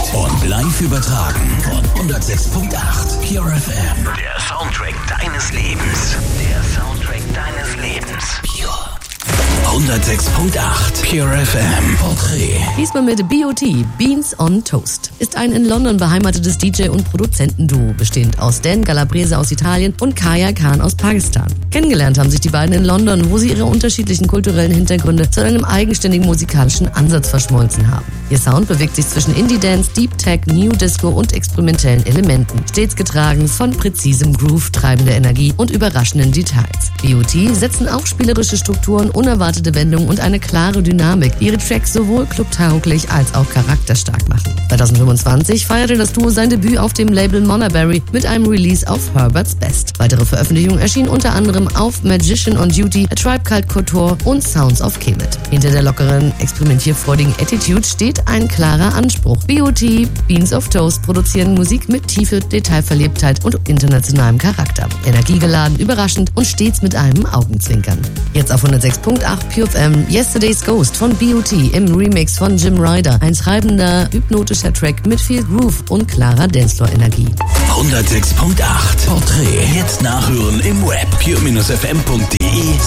und live übertragen von 106.8 Pure FM. Der Soundtrack deines Lebens. Der Soundtrack deines Lebens. Pure. 106.8 Pure FM Porträt. Diesmal mit BOT, Beans on Toast. Ist ein in London beheimatetes DJ- und Produzentenduo, bestehend aus Dan Calabrese aus Italien und Kaya Khan aus Pakistan. Kennengelernt haben sich die beiden in London, wo sie ihre unterschiedlichen kulturellen Hintergründe zu einem eigenständigen musikalischen Ansatz verschmolzen haben. Ihr Sound bewegt sich zwischen Indie-Dance, Deep Tech, New Disco und experimentellen Elementen, stets getragen von präzisem Groove, treibender Energie und überraschenden Details. BOT setzen auch spielerische Strukturen, unerwartete Wendungen und eine klare Dynamik, die ihre Tracks sowohl clubtauglich als auch charakterstark machen. 2025 feierte das Duo sein Debüt auf dem Label Monaberry mit einem Release auf Herbert's Best. Weitere Veröffentlichungen erschienen unter anderem auf Magician on Duty, A Tribe Called Couture und Sounds of Kemet. Hinter der lockeren, experimentierfreudigen Attitude steht ein klarer Anspruch. BOT, Beans of Toast produzieren Musik mit Tiefe, Detailverliebtheit und internationalem Charakter. Energiegeladen, überraschend und stets mit einem Augenzwinkern. Jetzt auf 106.8 Pure FM, Yesterday's Ghost von BOT im Remix von Jim Ryder. Ein treibender, hypnotischer Track mit viel Groove und klarer Dancefloor-Energie. 106.8 Porträt. Jetzt nachhören im Web. pure-fm.de